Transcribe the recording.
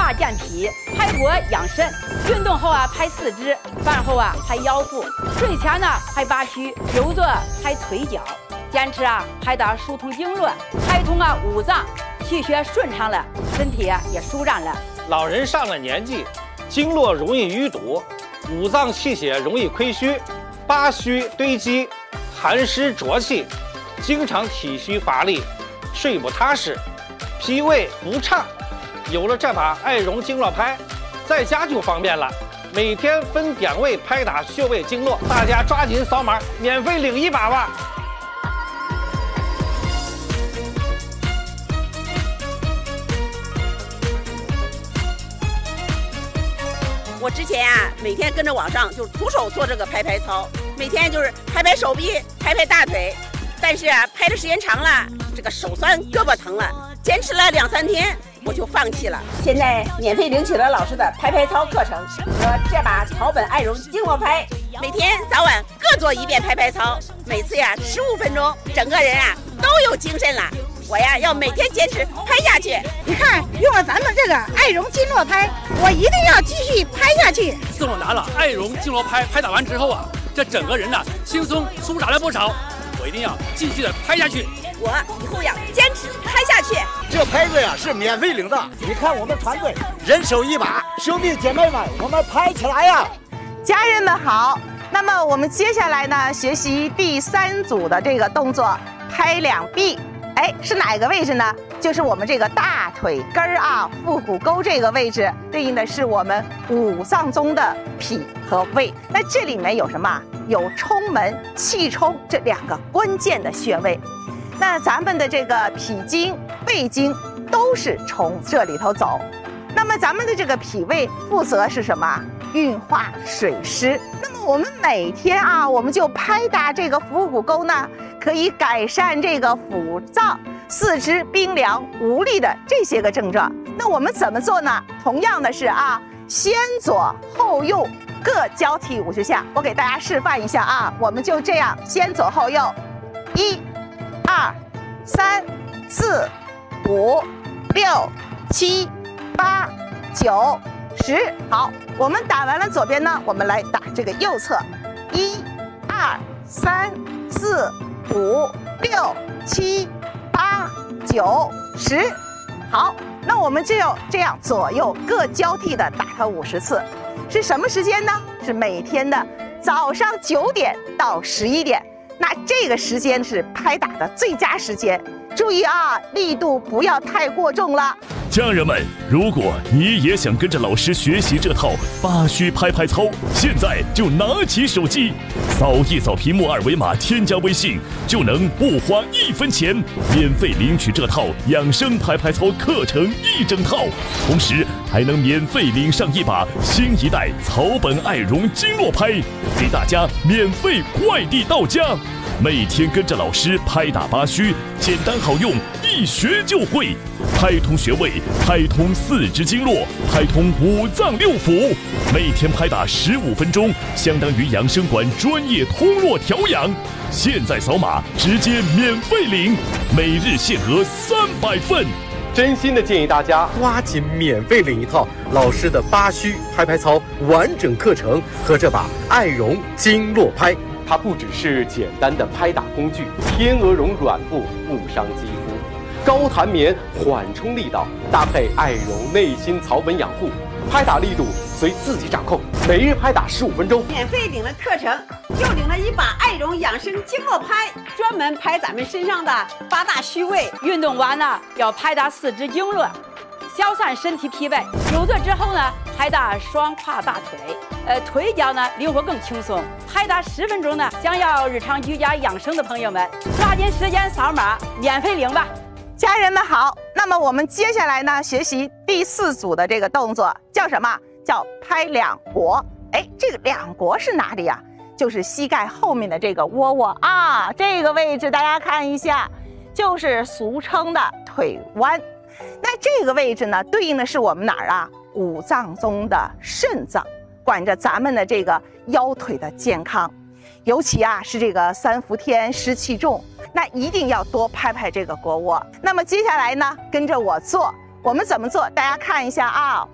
胯健脾，拍脖养肾。运动后啊拍四肢，饭后啊拍腰腹，睡前呢拍八虚，久坐拍腿脚。坚持啊拍打疏通经络，开通啊五脏，气血顺畅了，身体啊也舒展了。 老人上了年纪，经络容易淤堵，五脏气血容易亏虚，八虚堆积，寒湿浊气，经常体虚乏力，睡不踏实，脾胃不畅。有了这把艾绒经络拍，在家就方便了，每天分点位拍打穴位经络，大家抓紧扫码，免费领一把吧。 我之前啊，每天跟着网上就徒手做这个拍操，每天就是拍拍手臂，拍拍大腿。但是啊，拍的时间长了，这个手酸，胳膊疼了，坚持了2、3天，我就放弃了。现在免费领取了老师的拍操课程和这把草本艾绒经络拍，每天早晚各做1遍拍操，每次呀15分钟，整个人啊都有精神了。我呀要每天坚持拍下去。 你看，用了咱们这个艾绒经络拍，我一定要继续拍下去。 自我拿了艾绒经络拍打完之后啊，这整个人呢轻松舒展了不少。我一定要继续的拍下去。 我以后要坚持拍下去。 这拍子呀是免费领的，你看我们团队人手一把，兄弟姐妹们，我们拍起来呀！ 家人们好，那么我们接下来呢，学习第3组的这个动作，拍两臂。哎，是哪个位置呢？就是我们这个大腿根儿啊，腹股沟这个位置，对应的是我们五脏中的脾和胃。那这里面有什么？有冲门、气冲这2个关键的穴位。那咱们的这个脾经、胃经都是从这里头走。那么咱们的这个脾胃负责是什么？运化水湿。那么我们每天啊，我们就拍打这个腹股沟呢，可以改善这个腹胀、四肢冰凉无力的这些个症状。那我们怎么做呢？同样的是啊，先左后右各交替50下。我给大家示范一下啊，我们就这样先左后右，1、2、3、4、5、6、7、8、9、10。好，我们打完了左边呢，我们来打这个右侧，1、2、3、4、5、6、7、8、9、10。好，那我们就这样左右各交替的打它50次。是什么时间呢？是每天的早上9点到11点。那这个时间是拍打的最佳时间。注意啊，力度不要太过重了。 家人们，如果你也想跟着老师学习这套8虚拍操，现在就拿起手机，扫一扫屏幕2维码，添加微信，就能不花1分钱，免费领取这套养生拍操课程1整套，同时还能免费领上一把新一代草本艾绒经络拍，给大家免费快递到家。每天跟着老师拍打8虚，简单好用，一学就会。拍通穴位，拍通4肢经络，拍通5脏6腑。每天拍打15分钟，相当于养生馆专业通络调养。现在扫码直接免费领，每日限额300份。 真心的建议大家抓紧免费领一套老师的8虚拍操完整课程和这把艾绒经络拍。它不只是简单的拍打工具，天鹅绒软布不伤肌肤，高弹棉缓冲力道，搭配艾绒内心草本养护，拍打力度随自己掌控，每日拍打15分钟。 免费领了课程，就领了一把艾绒养生经络拍，专门拍咱们身上的8大虚位。 运动完呢，要拍打4肢经络，消散身体疲惫。久坐之后呢，拍打双胯大腿，腿脚呢灵活更轻松。拍打10分钟呢，想要日常居家养生的朋友们，抓紧时间扫码免费领吧。 家人们好，那么我们接下来呢，学习第4组的这个动作，叫什么？叫拍两腘。哎，这个两腘是哪里呀？就是膝盖后面的这个窝窝啊，这个位置大家看一下，就是俗称的腿弯。那这个位置呢，对应的是我们哪儿啊？五脏中的肾脏，管着咱们的这个腰腿的健康。尤其啊是这个3伏天湿气重，那一定要多拍拍这个腘窝。那么接下来呢，跟着我做，我们怎么做？大家看一下啊。